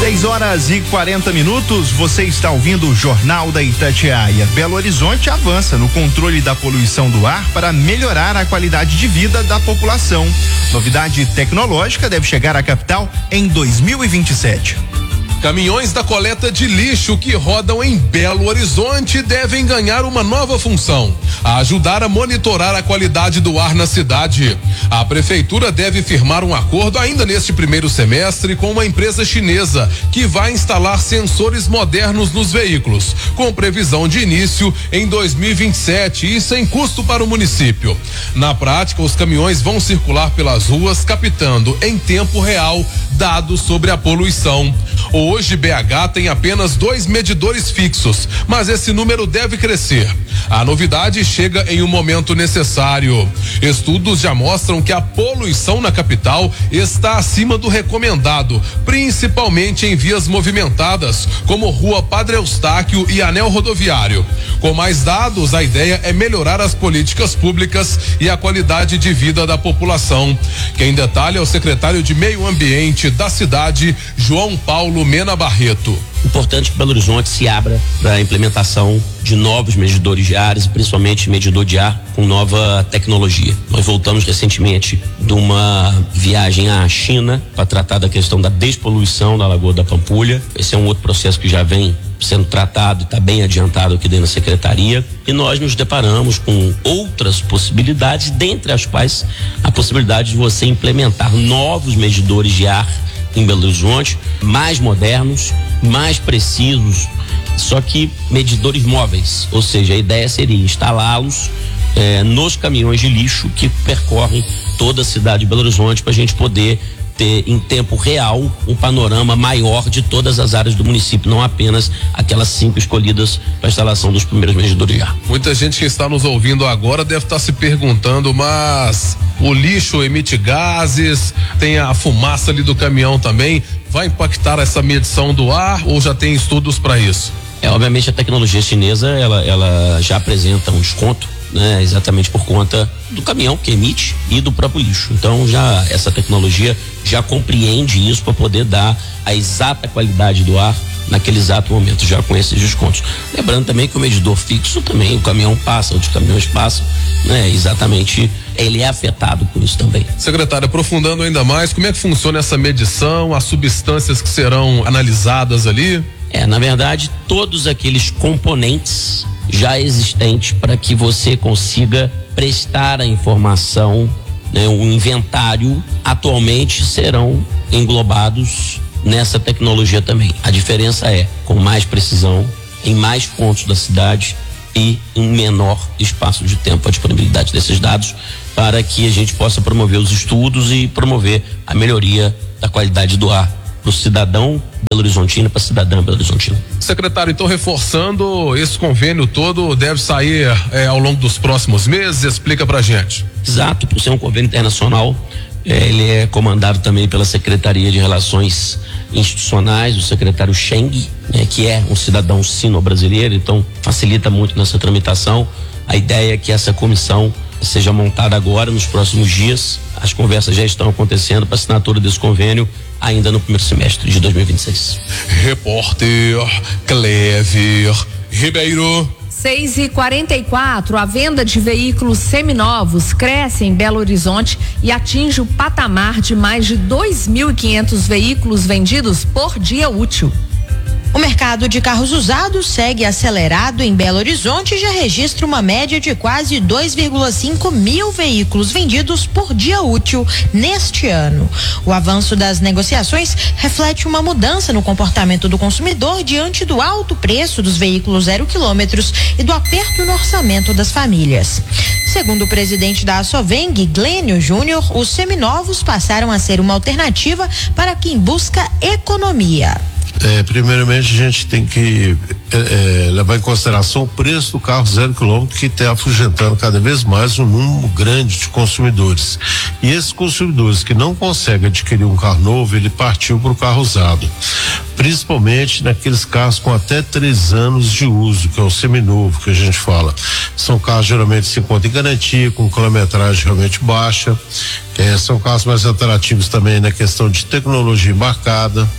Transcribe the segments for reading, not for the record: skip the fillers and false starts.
6h40. Você está ouvindo o Jornal da Itatiaia. Belo Horizonte avança no controle da poluição do ar para melhorar a qualidade de vida da população. Novidade tecnológica deve chegar à capital em 2027. Caminhões da coleta de lixo que rodam em Belo Horizonte devem ganhar uma nova função: ajudar a monitorar a qualidade do ar na cidade. A prefeitura deve firmar um acordo ainda neste primeiro semestre com uma empresa chinesa que vai instalar sensores modernos nos veículos, com previsão de início em 2027 e sem custo para o município. Na prática, os caminhões vão circular pelas ruas captando em tempo real dados sobre a poluição. Hoje, BH tem apenas 2 medidores fixos, mas esse número deve crescer. A novidade chega em um momento necessário. Estudos já mostram que a poluição na capital está acima do recomendado, principalmente em vias movimentadas, como Rua Padre Eustáquio e Anel Rodoviário. Com mais dados, a ideia é melhorar as políticas públicas e a qualidade de vida da população. Quem detalha é o secretário de Meio Ambiente da cidade, João Paulo Mena Barreto. Importante que Belo Horizonte se abra para a implementação de novos medidores de ares, principalmente medidor de ar com nova tecnologia. Nós voltamos recentemente de uma viagem à China para tratar da questão da despoluição da Lagoa da Pampulha. Esse é um outro processo que já vem sendo tratado e está bem adiantado aqui dentro da secretaria, e nós nos deparamos com outras possibilidades, dentre as quais a possibilidade de você implementar novos medidores de ar em Belo Horizonte, mais modernos, mais precisos, só que medidores móveis, ou seja, a ideia seria instalá-los nos caminhões de lixo que percorrem toda a cidade de Belo Horizonte, para a gente poder ter em tempo real um panorama maior de todas as áreas do município, não apenas aquelas 5 escolhidas para a instalação dos primeiros medidores de ar. Muita gente que está nos ouvindo agora deve estar se perguntando, mas o lixo emite gases, tem a fumaça ali do caminhão também, vai impactar essa medição do ar ou já tem estudos para isso? Obviamente a tecnologia chinesa ela já apresenta um desconto, né, exatamente por conta do caminhão que emite e do próprio lixo. Então já essa tecnologia já compreende isso para poder dar a exata qualidade do ar naquele exato momento, já com esses descontos. Lembrando também que o medidor fixo também, o caminhão passa, outros caminhões passam, né? Exatamente, ele é afetado por isso também. Secretário, aprofundando ainda mais, como é que funciona essa medição, as substâncias que serão analisadas ali? Na verdade, todos aqueles componentes já existentes para que você consiga prestar a informação, né, o inventário, atualmente serão englobados nessa tecnologia também. A diferença é com mais precisão, em mais pontos da cidade e em menor espaço de tempo, a disponibilidade desses dados, para que a gente possa promover os estudos e promover a melhoria da qualidade do ar para o cidadão Belo Horizontino, para a cidadã Belo Horizontina. Secretário, então reforçando, esse convênio todo deve sair ao longo dos próximos meses, explica pra gente. Exato, por ser um convênio internacional, ele é comandado também pela Secretaria de Relações Institucionais, o secretário Cheng, que é um cidadão sino-brasileiro, então facilita muito nessa tramitação. A ideia é que essa comissão seja montada agora, nos próximos dias. As conversas já estão acontecendo para assinatura desse convênio ainda no primeiro semestre de 2026. Repórter Clever Ribeiro. 6h44, a venda de veículos seminovos cresce em Belo Horizonte e atinge o patamar de mais de 2.500 veículos vendidos por dia útil. O mercado de carros usados segue acelerado em Belo Horizonte e já registra uma média de quase 2,5 mil veículos vendidos por dia útil neste ano. O avanço das negociações reflete uma mudança no comportamento do consumidor diante do alto preço dos veículos 0 quilômetros e do aperto no orçamento das famílias. Segundo o presidente da Asoveng, Glênio Júnior, os seminovos passaram a ser uma alternativa para quem busca economia. Primeiramente a gente tem que levar em consideração o preço do carro 0 quilômetro, que está afugentando cada vez mais um número grande de consumidores. E esses consumidores que não conseguem adquirir um carro novo, ele partiu para o carro usado, principalmente naqueles carros com até 3 anos de uso, que é o seminovo que a gente fala. São carros geralmente se encontram em garantia, com quilometragem realmente baixa. São carros mais atrativos também na questão de tecnologia embarcada.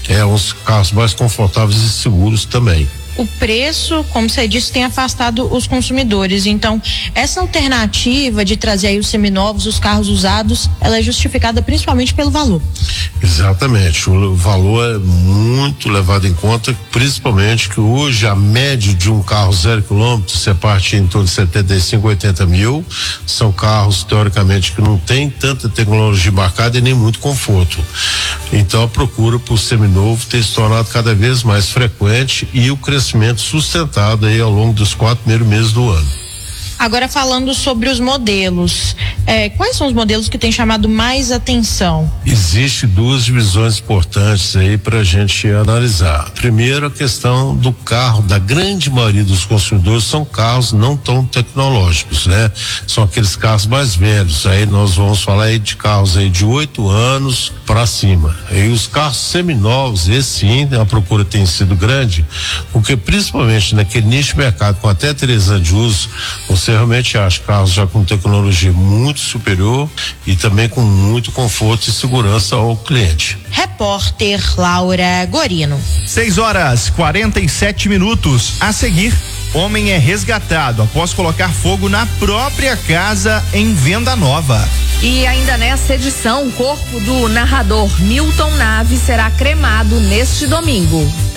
uns carros mais confortáveis e seguros também. O preço, como você disse, tem afastado os consumidores. Então, essa alternativa de trazer aí os seminovos, os carros usados, ela é justificada principalmente pelo valor. Exatamente, o valor é muito levado em conta, principalmente que hoje a média de um carro 0 km, você parte em torno de 75, 80 mil, são carros teoricamente que não tem tanta tecnologia embarcada e nem muito conforto. Então a procura por seminovo tem se tornado cada vez mais frequente e o crescimento sustentado aí ao longo dos 4 primeiros meses do ano. Agora falando sobre os modelos, quais são os modelos que têm chamado mais atenção? Existe 2 divisões importantes aí para a gente analisar. Primeiro, a questão do carro, da grande maioria dos consumidores são carros não tão tecnológicos, né? São aqueles carros mais velhos. Aí nós vamos falar aí de carros aí de 8 anos para cima. E os carros seminovos, esse sim, a procura tem sido grande, porque principalmente naquele nicho de mercado com até 3 anos de uso, você realmente acha carros já com tecnologia muito superior e também com muito conforto e segurança ao cliente. Repórter Laura Gorino. 6:47. A seguir, homem é resgatado após colocar fogo na própria casa em Venda Nova. E ainda nessa edição, o corpo do narrador Milton Naves será cremado neste domingo.